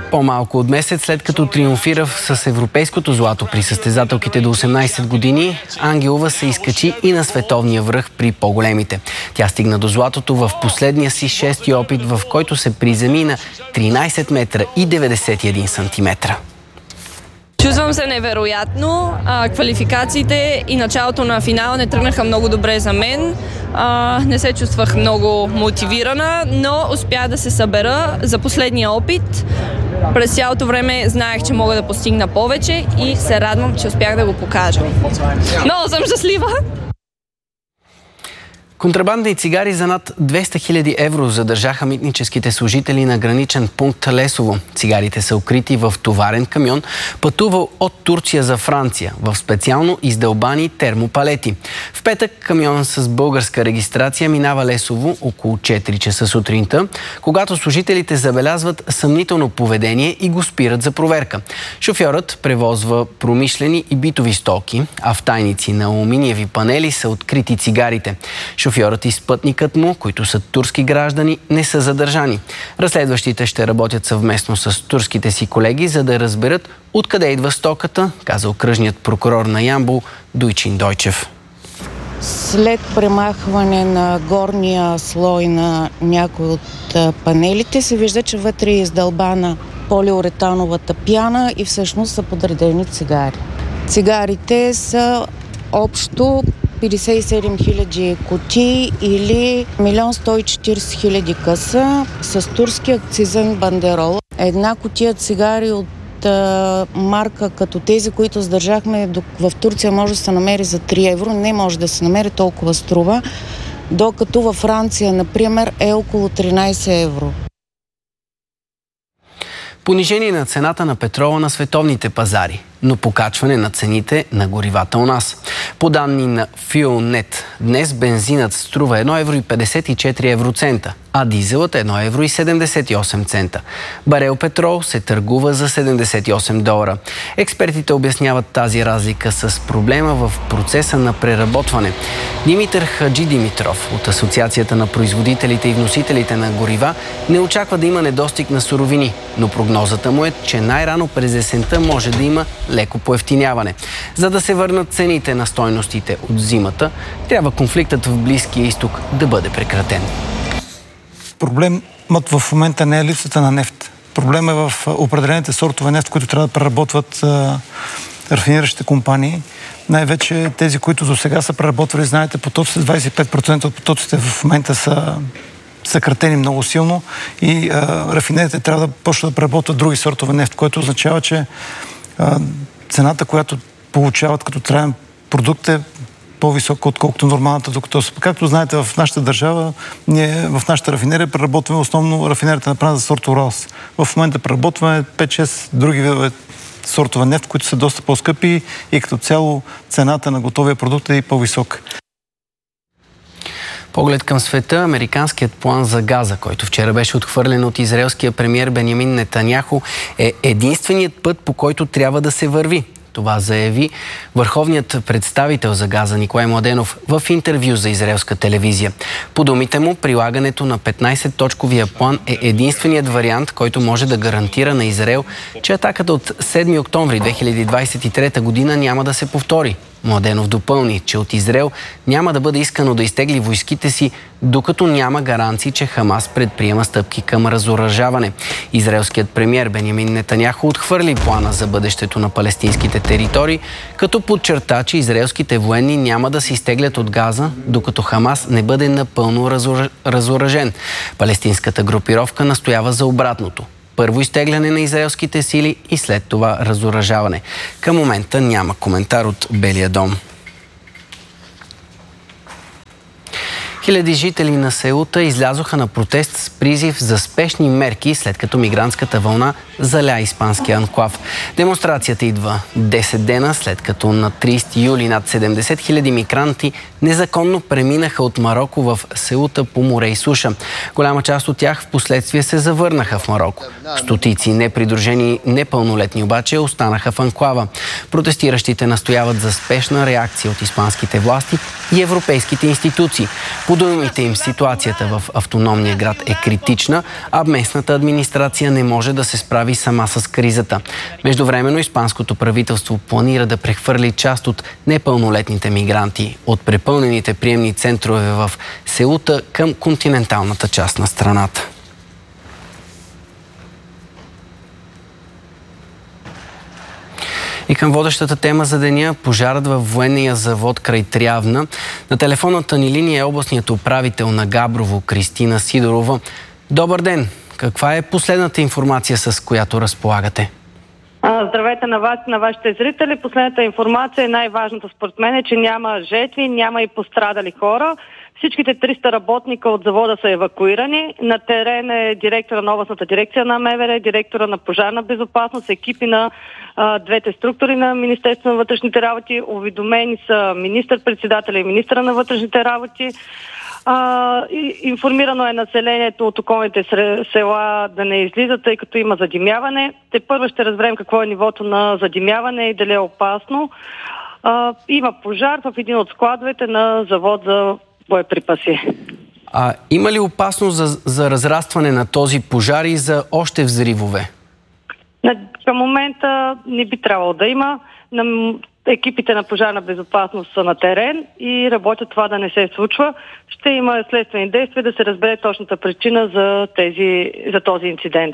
По-малко от месец след като триумфира с европейското злато при състезателките до 18 години, Ангелова се изкачи и на световния връх при по-големите. Тя стигна до златото в последния си 6-ти опит, в който се приземи на 13 метра и 91 сантиметра. Чувствам се невероятно. Квалификациите и началото на финала не тръгнаха много добре за мен. Не се чувствах много мотивирана, но успях да се събера за последния опит. През цялото време знаех, че мога да постигна повече и се радвам, че успях да го покажа. Много съм щастлива! Контрабандни цигари за над 200 000 евро задържаха митническите служители на граничен пункт Лесово. Цигарите са укрити в товарен камион, пътувал от Турция за Франция, в специално издълбани термопалети. В петък камион с българска регистрация минава Лесово около 4 часа сутринта, когато служителите забелязват съмнително поведение и го спират за проверка. Шофьорът превозва промишлени и битови стоки, а в тайници на алуминиеви панели са открити цигарите. Шофьорът и спътникът му, които са турски граждани, не са задържани. Разследващите ще работят съвместно с турските си колеги, за да разберат откъде идва стоката, каза окръжният прокурор на Ямбол Дойчин Дойчев. След премахване на горния слой на някои от панелите се вижда, че вътре е издълбана полиуретановата пяна и всъщност са подредени цигари. Цигарите са общо 57 000 кутии или 1 140 000 къса с турски акцизен бандерол. Една кутия цигари от марка като тези, които задържахме в Турция, може да се намери за 3 евро. Не може да се намери, толкова струва. Докато във Франция, например, е около 13 евро. Понижение на цената на петрола на световните пазари, но покачване на цените на горивата у нас. По данни на FuelNet, днес бензинът струва 1,54 евроцента, а дизелът 1,78 евро. Барел петрол се търгува за $78. Експертите обясняват тази разлика с проблема в процеса на преработване. Димитър Хаджи Димитров от Асоциацията на производителите и вносителите на горива не очаква да има недостиг на суровини, но прогнозата му е, че най-рано през есента може да има леко поевтиняване. За да се върнат цените на стойностите от зимата, трябва конфликтът в Близкия изток да бъде прекратен. Проблемът в момента не е липсата на нефт. Проблем е в определените сортове нефт, които трябва да преработват рафиниращите компании. Най-вече тези, които до сега са преработвали, знаете, потоците, 25% от потоците в момента са съкратени много силно и рафинерите трябва да почнат да преработват други сортове нефт, което означава, че цената, която получават като траен продукт е по-висока, отколкото нормалната, докато както знаете, в нашата държава, ние в нашата рафинерия преработваме основно рафинерията направена за сорт Уралс. В момента преработваме 5-6 други видове сортове нефт, които са доста по-скъпи и като цяло цената на готовия продукт е и по-висока. Поглед към света, американският план за Газа, който вчера беше отхвърлен от израелския премиер Бенямин Нетаняху, е единственият път, по който трябва да се върви. Това заяви върховният представител за Газа Николай Младенов в интервю за израелска телевизия. По думите му, прилагането на 15-точковия план е единственият вариант, който може да гарантира на Израел, че атаката от 7 октомври 2023 година няма да се повтори. Младенов допълни, че от Израел няма да бъде искано да изтегли войските си, докато няма гаранции, че Хамас предприема стъпки към разоръжаване. Израелският премиер Бенямин Нетаняху отхвърли плана за бъдещето на палестинските територии, като подчерта, че израелските военни няма да се изтеглят от Газа, докато Хамас не бъде напълно разоръжен. Палестинската групировка настоява за обратното. Първо изтегляне на израелските сили и след това разоръжаване. Към момента няма коментар от Белия дом. Хиляди жители на Сеута излязоха на протест с призив за спешни мерки, след като мигрантската вълна заля испанския анклав. Демонстрацията идва 10 дена, след като на 30 юли над 70 000 мигранти незаконно преминаха от Мароко в Сеута по море и суша. Голяма част от тях в последствие се завърнаха в Мароко. Стотици непридружени непълнолетни обаче останаха в анклава. Протестиращите настояват за спешна реакция от испанските власти и европейските институции. По думите им, ситуацията в автономния град е критична, а местната администрация не може да се справи сама с кризата. Междувременно испанското правителство планира да прехвърли част от непълнолетните мигранти от препълнените приемни центрове в Сеута към континенталната част на страната. И към водещата тема за деня – пожарът във военния завод край Трявна. На телефонната ни линия е областният управител на Габрово Кристина Сидорова. Добър ден! Каква е последната информация, с която разполагате? Здравейте на вас и на вашите зрители. Последната информация, най-важната според мен, е, че няма жертви, няма и пострадали хора. Всичките 300 работника от завода са евакуирани. На терен е директора на областната дирекция на МВР, директора на пожарна безопасност, екипи на двете структури на Министерството на вътрешните работи. Уведомени са министър-председателя и министъра на вътрешните работи. Информирано е населението от околните села да не излизат, тъй като има задимяване. Тепърво ще разберем какво е нивото на задимяване и дали е опасно. Има пожар в един от складовете на завод за боеприпаси. Има ли опасност за разрастване на този пожар и за още взривове? Към момента не би трябвало да има. Екипите на пожарна безопасност са на терен и работят това да не се случва. Ще има следствени действия да се разбере точната причина за този инцидент.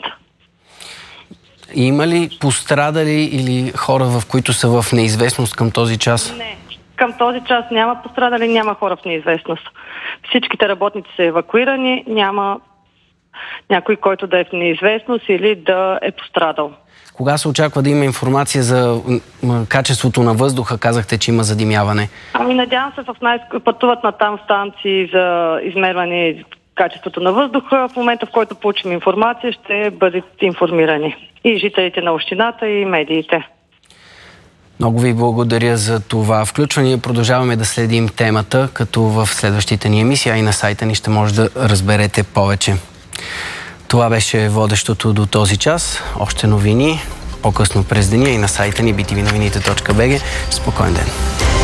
Има ли пострадали или хора, в които са в неизвестност към този час? Не. Към този час няма пострадали, няма хора в неизвестност. Всичките работници са евакуирани, няма някой, който да е в неизвестност или да е пострадал. Кога се очаква да има информация за качеството на въздуха? Казахте, че има задимяване. Надявам се, пътуват на там станции за измерване качеството на въздуха. В момента, в който получим информация, ще бъдат информирани и жителите на общината, и медиите. Много ви благодаря за това включване. Продължаваме да следим темата, като в следващите ни емисии, а и на сайта ни ще може да разберете повече. Това беше водещото до този час. Още новини по-късно през деня и на сайта ни btvnovinite.bg. Спокоен ден!